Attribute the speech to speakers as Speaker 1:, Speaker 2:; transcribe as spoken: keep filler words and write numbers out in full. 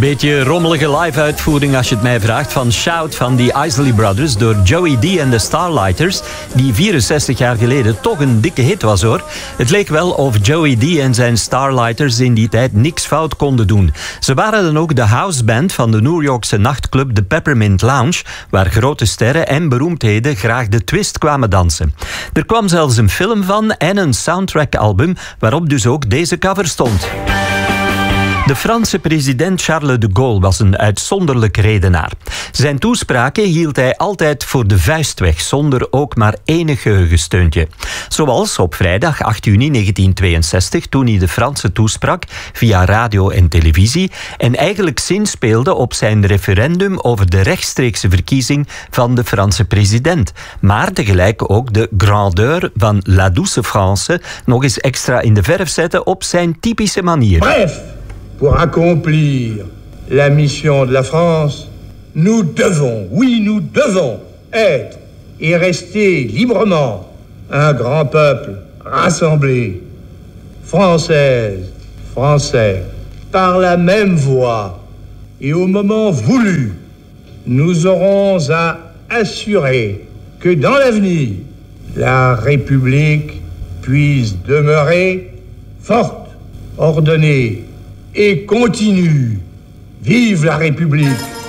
Speaker 1: Beetje rommelige live-uitvoering als je het mij vraagt van Shout van The Isley Brothers door Joey D en de Starlighters, die vierenzestig jaar geleden toch een dikke hit was hoor. Het leek wel of Joey D en zijn Starlighters in die tijd niks fout konden doen. Ze waren dan ook de houseband van de New Yorkse nachtclub The Peppermint Lounge, waar grote sterren en beroemdheden graag de twist kwamen dansen. Er kwam zelfs een film van en een soundtrack-album waarop dus ook deze cover stond. De Franse president Charles de Gaulle was een uitzonderlijk redenaar. Zijn toespraken hield hij altijd voor de vuist weg, zonder ook maar enig geheugensteuntje. Zoals op vrijdag acht juni negentien tweeënzestig, toen hij de Fransen toesprak via radio en televisie en eigenlijk zinspeelde op zijn referendum over de rechtstreekse verkiezing van de Franse president. Maar tegelijk ook de grandeur van La Douce France nog eens extra in de verf zetten op zijn typische manier.
Speaker 2: Bref! Pour accomplir la mission de la France, nous devons, oui, nous devons être et rester librement un grand peuple rassemblé, Françaises, Français, par la même voix. Et au moment voulu, nous aurons à assurer que dans l'avenir, la République puisse demeurer forte, ordonnée, et continue. Vive la République!